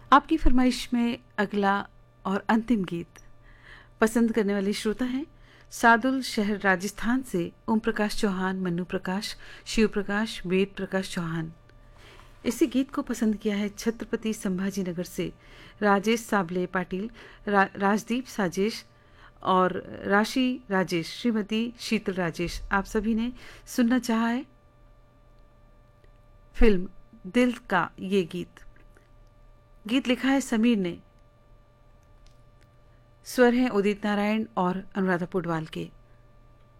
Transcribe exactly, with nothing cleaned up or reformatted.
आपकी फरमाइश में अगला और अंतिम गीत पसंद करने वाले श्रोता हैं सादुल शहर राजस्थान से ओम प्रकाश चौहान, मन्नू प्रकाश, शिव प्रकाश, वेद प्रकाश चौहान। इसी गीत को पसंद किया है छत्रपति संभाजी नगर से राजेश साबले पाटिल, रा, राजदीप साजेश और राशि राजेश, श्रीमती शीतल राजेश। आप सभी ने सुनना चाहा है फिल्म दिल का ये गीत। गीत लिखा है समीर ने, स्वर हैं उदित नारायण और अनुराधा पौडवाल के।